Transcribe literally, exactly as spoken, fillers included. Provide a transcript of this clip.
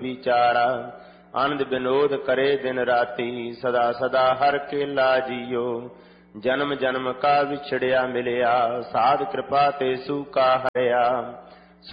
विचारा। आनंद विनोद करे दिन राती सदा सदा हर केला जियो। जन्म जन्म का विछड़िया मिलिया साध कृपा ते सूका हरिया।